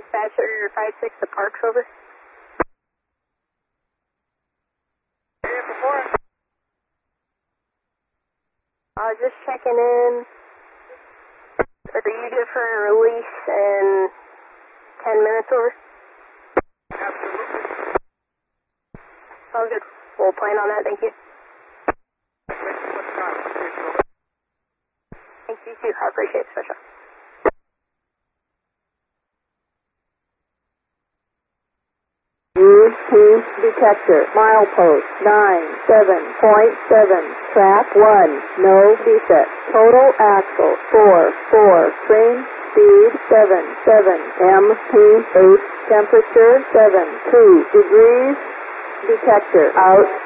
Dispatcher 5-6 to Parks, over. Just checking in. Are you good for a release in 10 minutes, over? Absolutely. Sounds good. We'll plan on that, thank you. Thank you too, I appreciate it, Special. UP detector, milepost 97.7, track 1, no defect, total axle 4, train speed 77, MPH temperature 72 degrees, detector out.